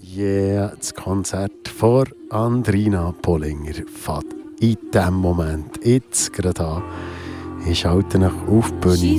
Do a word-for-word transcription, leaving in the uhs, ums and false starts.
Yeah, das Konzert von Andrina Polinger fährt in diesem Moment jetzt gerade an. Ich schalte nach auf die Bühne.